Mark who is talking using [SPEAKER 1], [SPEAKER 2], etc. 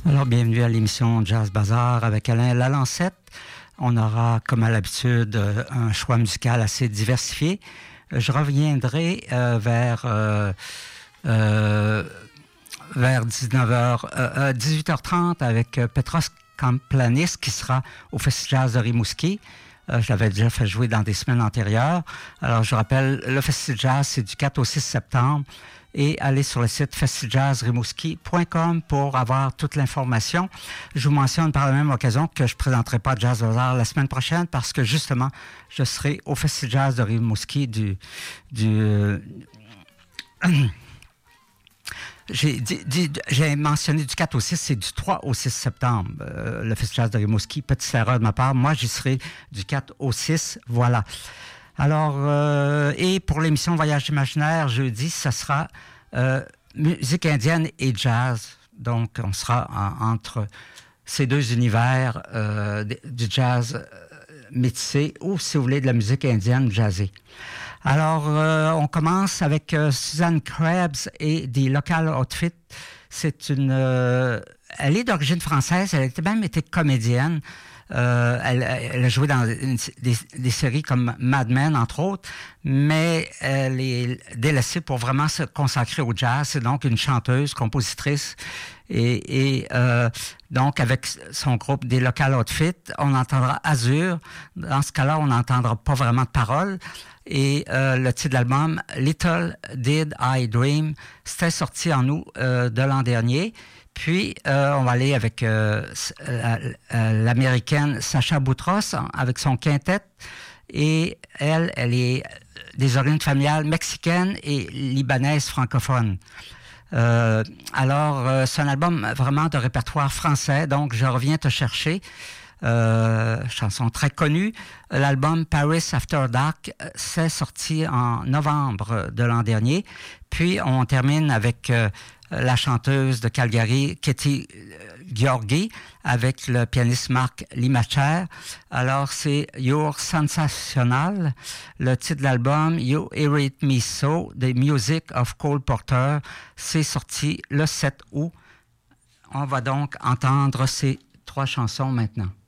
[SPEAKER 1] Alors, bienvenue à l'émission Jazz Bazaar avec Alain Lalancette. On aura, comme à l'habitude, un choix musical assez diversifié. Je reviendrai vers 18h30 avec Petros Kamplanis qui sera au Festival Jazz de Rimouski. Je l'avais déjà fait jouer dans des semaines antérieures. Alors, je rappelle, le Festival Jazz, c'est du 4 au 6 septembre. Et allez sur le site festivaljazzrimouski.com pour avoir toute l'information. Je vous mentionne par la même occasion que je ne présenterai pas Jazz Bazaar la semaine prochaine parce que justement, je serai au Festival Jazz de Rimouski j'ai mentionné du 4 au 6, c'est du 3 au 6 septembre, le Festival Jazz de Rimouski. Petite erreur de ma part, moi j'y serai du 4 au 6, voilà. Alors, et pour l'émission Voyage imaginaire, jeudi, ça sera musique indienne et jazz. Donc, on sera entre ces deux univers du jazz métissé ou, si vous voulez, de la musique indienne jazzée. Alors, on commence avec Suzanne Krebs et des Local Outfit. C'est elle est d'origine française, elle a même été comédienne. Elle a joué dans des séries comme Mad Men, entre autres, mais elle est délaissée pour vraiment se consacrer au jazz. C'est donc une chanteuse, compositrice. Et donc, avec son groupe des Local Outfit, on entendra Azur. Dans ce cas-là, on n'entendra pas vraiment de paroles. Et le titre de l'album, Little Did I Dream, c'était sorti en août de l'an dernier. Puis, on va aller avec l'américaine Sacha Boutros avec son quintet. Et elle est des origines familiales mexicaines et libanaises francophones. Alors, c'est un album vraiment de répertoire français, donc je reviens te chercher. Chanson très connue. L'album Paris After Dark s'est sorti en novembre de l'an dernier. Puis, on termine avec la chanteuse de Calgary, Katie Gheorghi, avec le pianiste Marc Limacher. Alors, c'est You're Sensational, le titre de l'album You Irrite Me So, The Music of Cole Porter. C'est sorti le 7 août. On va donc entendre ces trois chansons maintenant.